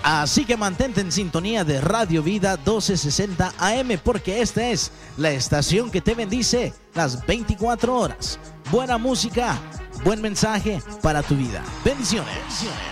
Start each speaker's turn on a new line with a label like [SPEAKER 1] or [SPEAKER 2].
[SPEAKER 1] Así que mantente en sintonía de Radio Vida 1260 AM, porque esta es la estación que te bendice las 24 horas. Buena música, buen mensaje para tu vida. Bendiciones.